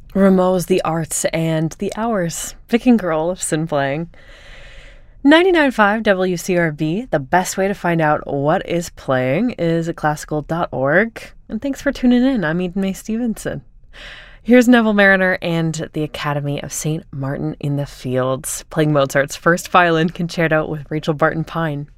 Rameau's The Arts and the Hours. Vic and Girl of Sin playing. 99.5 WCRB, the best way to find out what is playing is at classical.org. And thanks for tuning in. I'm Eden Mae Stevenson. Here's Neville Mariner and the Academy of St. Martin in the Fields, playing Mozart's first violin concerto with Rachel Barton Pine.